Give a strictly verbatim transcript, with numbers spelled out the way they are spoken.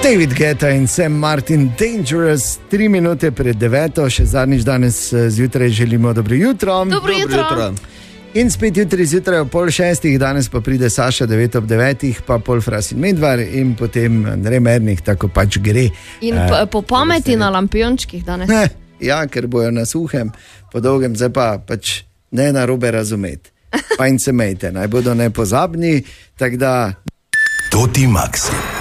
David Guetta in Sam Martin, Dangerous, tri minute pred deveto, še zadnjič danes zjutraj želimo dobro jutro. Dobro jutro. Dobro jutro. In spet jutri zjutraj ob pol šestih, danes pa pride Saša devet ob devetih, pa pol Fras in Medvar in potem Andrej Mernih, tako pač gre. In po, po pameti na lampiončkih danes. Ne, ja, ker bojo na suhem, po dolgem, zdaj pa pač ne narobe razumeti. Pa in se mejte, naj bodo nepozabni, tako da... Toti Maxi.